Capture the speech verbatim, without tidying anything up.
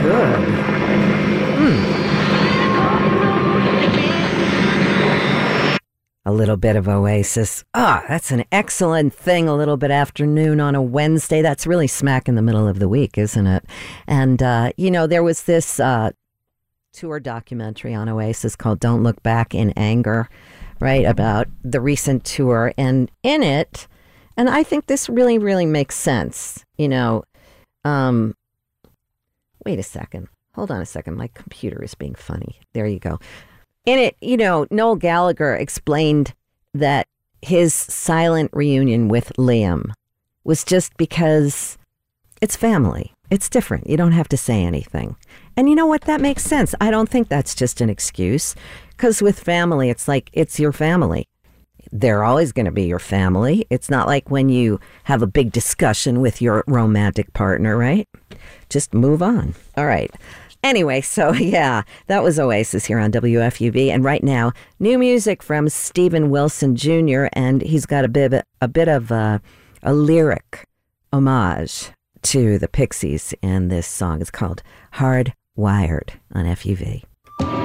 good. Mm. A little bit of Oasis. Ah, that's an excellent thing. A little bit afternoon on a Wednesday. That's really smack in the middle of the week, isn't it? And, uh, you know, there was this uh, tour documentary on Oasis called Don't Look Back in Anger, right, about the recent tour. And in it, and I think this really, really makes sense, you know, um, wait a second. Hold on a second. My computer is being funny. There you go. In it, you know, Noel Gallagher explained that his silent reunion with Liam was just because it's family. It's different. You don't have to say anything. And you know what? That makes sense. I don't think that's just an excuse, because with family, it's like it's your family. They're always going to be your family. It's not like when you have a big discussion with your romantic partner, right? Just move on. All right. Anyway, so yeah, that was Oasis here on W F U V. And right now, new music from Steven Wilson Junior And he's got a bit, a bit of a, a lyric homage to the Pixies in this song. It's called Hard Wired on F U V.